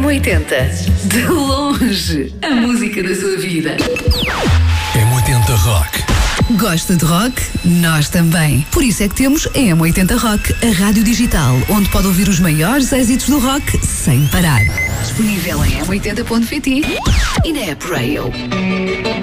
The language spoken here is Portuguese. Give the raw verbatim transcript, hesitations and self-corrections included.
oitenta. De longe, a música da sua vida. M oitenta Rock. Gosta de rock? Nós também. Por isso é que temos a M oitenta Rock, a rádio digital, onde pode ouvir os maiores êxitos do rock sem parar. Disponível em m oitenta ponto pt e na App Rail.